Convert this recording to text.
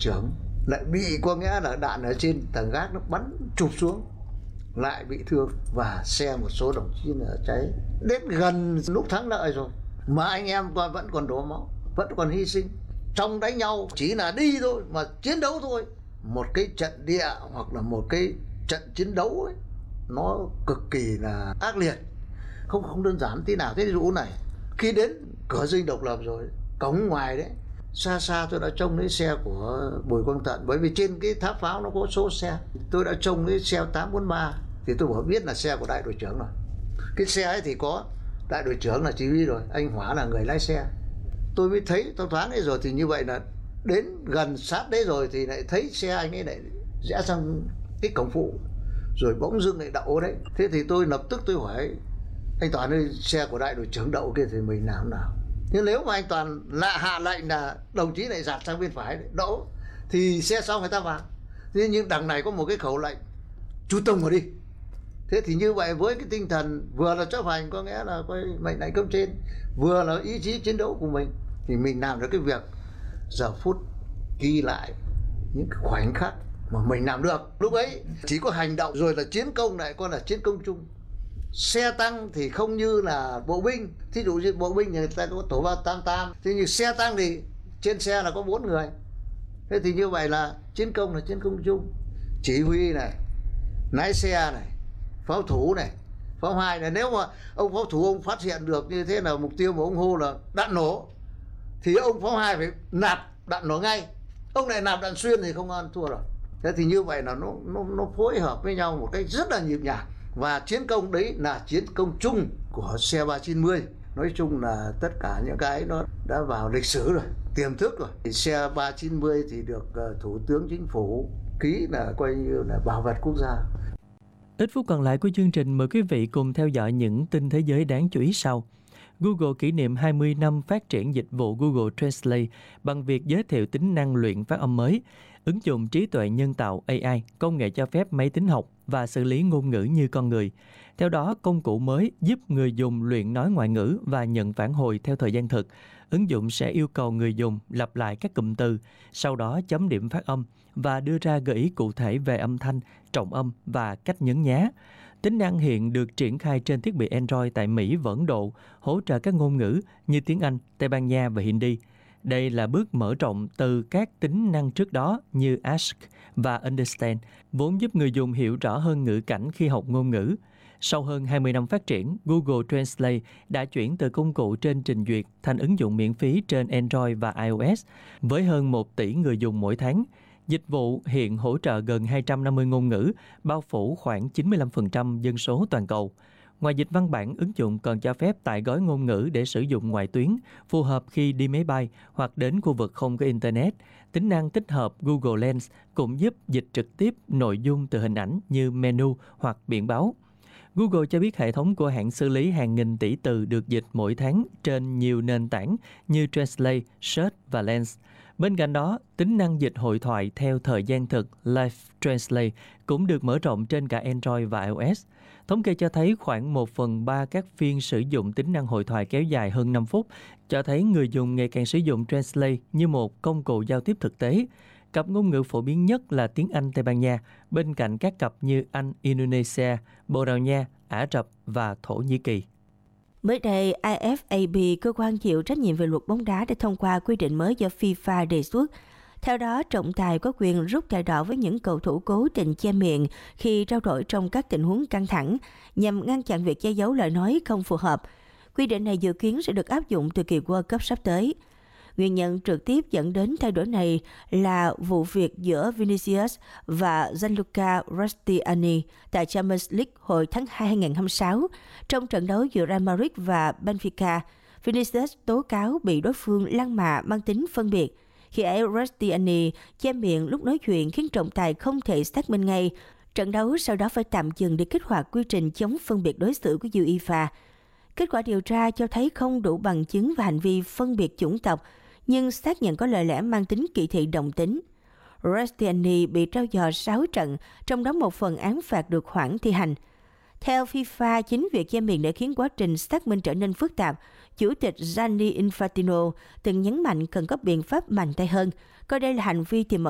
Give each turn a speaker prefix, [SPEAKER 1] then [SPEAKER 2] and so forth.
[SPEAKER 1] trưởng lại bị, có nghĩa là đạn ở trên tầng gác nó bắn chụp xuống, lại bị thương, và xe một số đồng chí là cháy. Đến gần lúc thắng lợi rồi mà anh em vẫn còn đổ máu, vẫn còn hy sinh. Trong đánh nhau chỉ là đi thôi mà chiến đấu thôi. Một cái trận địa hoặc là một cái trận chiến đấu ấy, nó cực kỳ là ác liệt, không đơn giản tí nào. Thế dụ này, khi đến cửa dinh độc lập rồi, cổng ngoài đấy, xa xa tôi đã trông thấy xe của Bùi Quang Tận, bởi vì trên cái tháp pháo nó có số xe. Tôi đã trông thấy xe 843 thì tôi bảo biết là xe của đại đội trưởng rồi. Cái xe ấy thì có đại đội trưởng là chỉ huy rồi, anh Hỏa là người lái xe. Tôi mới thấy thông thoáng đấy rồi, thì như vậy là đến gần sát đấy rồi thì lại thấy xe anh ấy lại rẽ sang cái cổng phụ, rồi bỗng dưng lại đậu đấy. Thế thì tôi lập tức tôi hỏi anh Toàn ơi, xe của đại đội trưởng đậu kia thì mình làm nào? Nhưng nếu mà anh Toàn hạ lệnh là đồng chí lại dạt sang bên phải đậu thì xe sau người ta vào. Thế nhưng đằng này có một cái khẩu lệnh chú tông vào đi. Thế thì như vậy với cái tinh thần vừa là chấp hành, có nghĩa là mệnh lệnh cấp trên, vừa là ý chí chiến đấu của mình, thì mình làm được cái việc giờ phút ghi lại những cái khoảnh khắc mà mình làm được. Lúc ấy chỉ có hành động rồi là chiến công, lại còn là chiến công chung. Xe tăng thì không như là bộ binh, thí dụ như bộ binh thì người ta có tổ ba tam, thế nhưng xe tăng thì trên xe là có 4 người. Thế thì như vậy là chiến công chung. Chỉ huy này, lái xe này, pháo thủ này, pháo hai này. Nếu mà ông pháo thủ ông phát hiện được như thế là mục tiêu mà ông hô là đạn nổ, thì ông pháo hai phải nạp đạn nổ ngay. Ông này nạp đạn xuyên thì không ăn thua rồi. Thế thì như vậy là nó phối hợp với nhau một cách rất là nhịp nhàng. Và chiến công đấy là chiến công chung của xe 390. Nói chung là tất cả những cái nó đã vào lịch sử rồi, tiềm thức rồi. Thì xe 390 thì được Thủ tướng Chính phủ ký là coi như là bảo vật quốc gia.
[SPEAKER 2] Ít phút còn lại của chương trình, mời quý vị cùng theo dõi những tin thế giới đáng chú ý sau. Google kỷ niệm 20 năm phát triển dịch vụ Google Translate bằng việc giới thiệu tính năng luyện phát âm mới, ứng dụng trí tuệ nhân tạo AI, công nghệ cho phép máy tính học và xử lý ngôn ngữ như con người. Theo đó, công cụ mới giúp người dùng luyện nói ngoại ngữ và nhận phản hồi theo thời gian thực. Ứng dụng sẽ yêu cầu người dùng lặp lại các cụm từ, sau đó chấm điểm phát âm và đưa ra gợi ý cụ thể về âm thanh, trọng âm và cách nhấn nhá. Tính năng hiện được triển khai trên thiết bị Android tại Mỹ và Ấn Độ, hỗ trợ các ngôn ngữ như tiếng Anh, Tây Ban Nha và Hindi. Đây là bước mở rộng từ các tính năng trước đó như Ask và Understand, vốn giúp người dùng hiểu rõ hơn ngữ cảnh khi học ngôn ngữ. Sau hơn 20 năm phát triển, Google Translate đã chuyển từ công cụ trên trình duyệt thành ứng dụng miễn phí trên Android và iOS, với hơn 1 tỷ người dùng mỗi tháng. Dịch vụ hiện hỗ trợ gần 250 ngôn ngữ, bao phủ khoảng 95% dân số toàn cầu. Ngoài dịch văn bản, ứng dụng còn cho phép tải gói ngôn ngữ để sử dụng ngoại tuyến, phù hợp khi đi máy bay hoặc đến khu vực không có Internet. Tính năng tích hợp Google Lens cũng giúp dịch trực tiếp nội dung từ hình ảnh như menu hoặc biển báo. Google cho biết hệ thống của hãng xử lý hàng nghìn tỷ từ được dịch mỗi tháng trên nhiều nền tảng như Translate, Search và Lens. Bên cạnh đó, tính năng dịch hội thoại theo thời gian thực Live Translate cũng được mở rộng trên cả Android và iOS. Thống kê cho thấy khoảng 1/3 các phiên sử dụng tính năng hội thoại kéo dài hơn 5 phút, cho thấy người dùng ngày càng sử dụng Translate như một công cụ giao tiếp thực tế. Cặp ngôn ngữ phổ biến nhất là tiếng Anh Tây Ban Nha, bên cạnh các cặp như Anh Indonesia, Bồ Đào Nha, Ả Rập và Thổ Nhĩ Kỳ.
[SPEAKER 3] Mới đây, IFAB, cơ quan chịu trách nhiệm về luật bóng đá, đã thông qua quy định mới do FIFA đề xuất. Theo đó, trọng tài có quyền rút thẻ đỏ với những cầu thủ cố tình che miệng khi trao đổi trong các tình huống căng thẳng, nhằm ngăn chặn việc che giấu lời nói không phù hợp. Quy định này dự kiến sẽ được áp dụng từ kỳ World Cup sắp tới. Nguyên nhân trực tiếp dẫn đến thay đổi này là vụ việc giữa Vinicius và Gianluca Rastiani tại Champions League hồi tháng 2 2026. Trong trận đấu giữa Real Madrid và Benfica, Vinicius tố cáo bị đối phương lăng mạ mang tính phân biệt. Khi ấy, Rastiani che miệng lúc nói chuyện khiến trọng tài không thể xác minh ngay. Trận đấu sau đó phải tạm dừng để kích hoạt quy trình chống phân biệt đối xử của UEFA. Kết quả điều tra cho thấy không đủ bằng chứng và hành vi phân biệt chủng tộc, nhưng xác nhận có lời lẽ mang tính kỳ thị đồng tính. Rastiani bị trao dồi 6 trận, trong đó một phần án phạt được hoãn thi hành. Theo FIFA, chính việc che miệng đã khiến quá trình xác minh trở nên phức tạp. Chủ tịch Gianni Infantino từng nhấn mạnh cần có biện pháp mạnh tay hơn, coi đây là hành vi tiềm ẩn